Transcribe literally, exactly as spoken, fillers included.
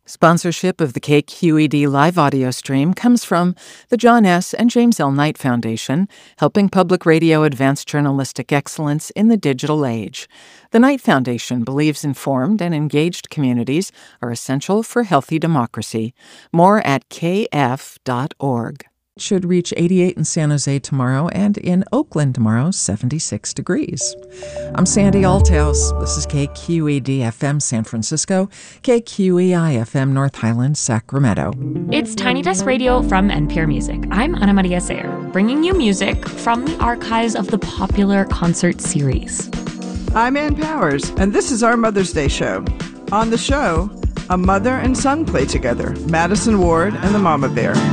Sponsorship of the K Q E D live audio stream comes from the John S. and James L. Knight Foundation, helping public radio advance journalistic excellence in the digital age. The Knight Foundation believes informed and engaged communities are essential for healthy democracy. More at k f dot org. Should reach eighty-eight in San Jose tomorrow, and in Oakland tomorrow, seventy-six degrees. I'm Sandy Altaos. This is K Q E D F M San Francisco, K Q E I F M North Highlands, Sacramento. It's Tiny Desk Radio from N P R Music. I'm Ana Maria Sayer, bringing you music from the archives of the popular concert series. I'm Ann Powers, and this is our Mother's Day show. On the show, a mother and son play together, Madison Ward and the Mama Bear.